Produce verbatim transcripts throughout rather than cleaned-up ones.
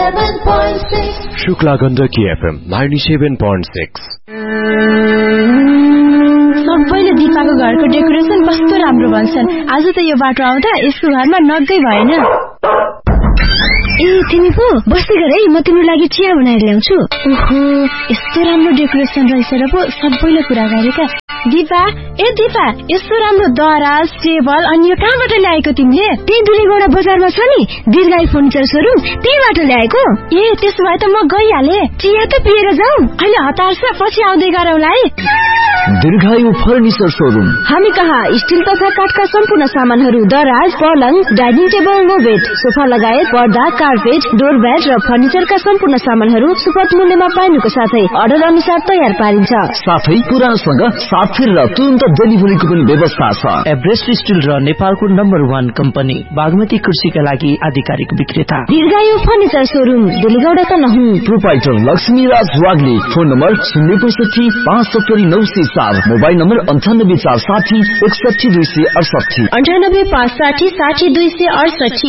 ninety-seven point six. Shukla Gandaki F M ninety-seven point six. सबैले दिपाको घरको decoration कस्तो राम्रो भन्छन्। आज त यो बाटो आउँदा यसको घरमा नगै भएन। ए तिमी पो बस्दै गर है, म तिम्रो लागि चिया बनाएर ल्याउँछु। ओहो, यस्तो राम्रो डेकोरेसन रहेछ र पो सबैले कुरा गरेका। दिपा, ए दिपा, यस्तो राम्रो दराज, टेबल अनि यो कहाँबाट ल्याएको तिमीले? त्यही दुलेगौडा बजारमा छ नि दीर्घायु फर्निचर सोरुम, त्यहीबाट ल्याएको। ए त्यसो भए त म गइहाले। चिया त पिएर जाऊ। अहिले हतार छ, पछि आउँदै गरौँला है। दीर्घायु फर्निचर सोरुम। हामी कहाँ स्टिल तथा काठका सम्पूर्ण सामानहरू, दराज, पलङ, dining table, no bed, sofa लगायत पर्दा, कार्पेट, डोरम्याट र फर्निचरका सम्पूर्ण सामानहरू सुपथ मूल्यमा पाइनुको साथै अर्डर अनुसार तयार पारिन्छ। साथै पुरानोसँग साथ फेरेर तुरन्त डेलिभरीको पनि व्यवस्था छ। एभरेस्ट स्टिल र नेपालको नम्बर वान कम्पनी बागमती कृषिका लागि आधिकारिक विक्रेता दीर्घायु फर्निचर सोरुम, डेलीगौडा त नहुँ। Proprietor Laxmiraj Wagle. Phone number शून्य पैसठी पाँच सत्तरी नौ सय चार, मोबाइल नम्बर अन्ठानब्बे चार साठी एकसठी दुई सय अडसठी अन्ठानब्बे पाँच साठी साठी दुई सय अडसठी।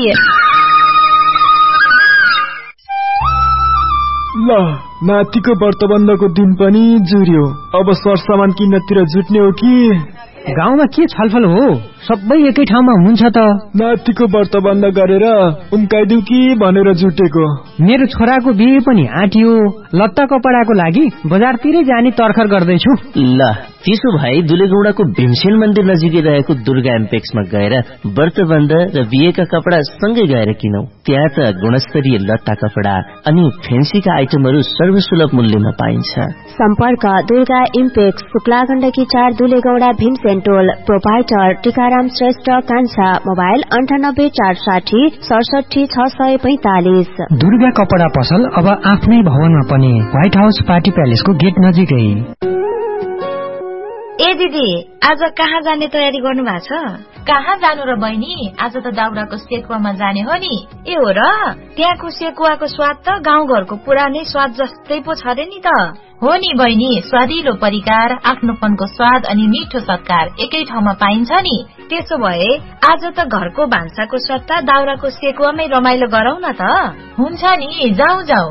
ल नातिको व्रतबन्धको दिन पनि जुर्यो। अब सरसामान किन्नतिर जुट्ने हो कि? गाउँमा के छलफल हो? सबै एकै ठाउँमा हुन्छ त। नातिको व्रतबन्ध गरेर उम्काइदिउ कि भनेर जुटेको। मेरो छोराको बिहे पनि आँटियो। लत्ता कपडाको लागि बजारतिरै जाने तर्खर गर्दैछु। ल त्यसो भए दुलेगौडाको भीमसेन मन्दिर नजिकै रहेको दुर्गा एम्पेक्समा गएर व्रतबन्ध र बिहेका कपडा सँगै गएर किनौ। त्यहाँ त गुणस्तरीय लत्ता कपडा अनि फेन्सीका आइटमहरू सर्वसुलभ मूल्यमा पाइन्छ। सम्पर्क दुर्गा इम्पेक्स, शुक्ला गण्डकी चार, दुलेगौडा, भीमसेन टोल। प्रोपाइटर टीकाराम श्रेष्ठ कान्छा। मोबाइल अन्ठानब्बे चार साठी सडसठी छ सय पैंतालिस। दुर्गा कपडा पसल अब आफ्नै भवनमा पनि, व्हाइट हाउस पार्टी प्यालेसको गेट नजिकै। ए दिदी, आज कहाँ जाने तयारी गर्नु भएको छ? कहाँ जानु र बहिनी, आज त दाउराको सेकुवामा जाने हो नि। ए हो र? त्यहाँको सेकुवाको स्वाद त गाउँ घरको पुरानै स्वाद जस्तै पो छ रे नि त। हो नि बहिनी, स्वादिलो परिकार, आफ्नोपनको स्वाद अनि मिठो सत्कार एकै ठाउँमा पाइन्छ नि। त्यसो भए आज त घरको भान्साको सट्टा दाउराको सेकुवामै रमाइलो गरौँ न त। हुन्छ नि, जाऊ जाऊ।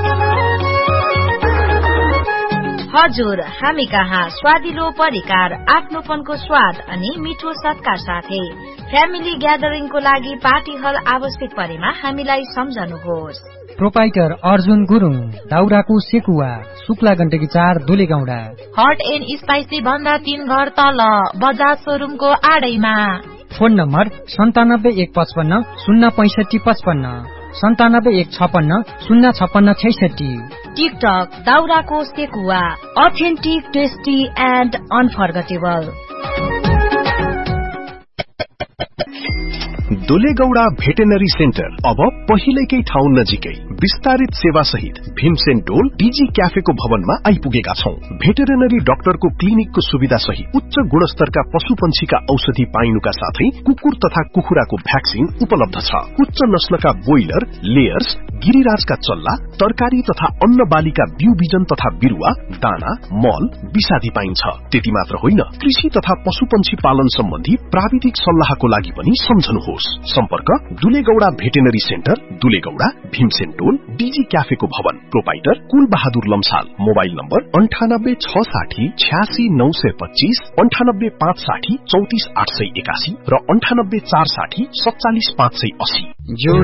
हजुर, हामी कहाँ स्वादिलो परिकार, आफ्नोपनको स्वाद अनि मिठो सत्कार साथै फ्यामिली ग्यादरिङको लागि पार्टी हल आवश्यक परेमा हामीलाई सम्झनुहोस्। प्रोपाइटर अर्जुन गुरुङ, दाउराको सेकुवा, शुक्ला गण्डकी चार, दुलेगौडा। हट एन्ड स्पाइसी भन्दा तीन घर तल, बजाज सोरुमको आडैमा। फोन नम्बर सन्तानब्बे एक पचपन्न शून्य पैंसठी पचपन्न, सन्तानब्बे एक छपन्न शून्य छपन्न छैसठी। टिकटक दाउराको sekuwa, authentic, tasty and unforgettable. दुलेगौडा veterinary centre अब पहिलेकै ठाउँ नजिकै विस्तारित सेवा सहित भीमसेन टोल डीजी क्याफेको भवनमा आइपुगेका छौं। भेटेरिनरी डाक्टरको क्लिनिकको सुविधा सहित उच्च गुणस्तरका पशु पंक्षीका औषधि पाइनुका साथै कुकुर तथा कुखुराको भ्याक्सिन उपलब्ध छ। उच्च नस्लका बोइलर, लेयर्स, गिरिराजका चल्ला, तरकारी तथा अन्न बालीका बिउ बिजन तथा बिरुवा, दाना, मल, विषादी पाइन्छ। त्यति मात्र होइन, कृषि तथा पशु पंक्षी पालन सम्बन्धी प्राविधिक सल्लाहको लागि पनि सम्झनुहोस्। सम्पर्क दुलेगौडा भेटेनरी सेन्टर, दुलेगौडा, भीमसेन टोल, डीजी क्याफेको भवन। प्रोपाइटर कुल बहादुर लम्साल। मोबाइल नम्बर अन्ठानब्बे छ साठी छ्यासी नौ सय पच्चीस, अन्ठानब्बे पाँच साठी चौतिस आठ सय एकासी र अन्ठानब्बे चार साठी सत्तालिस पाँच सय अस्सी।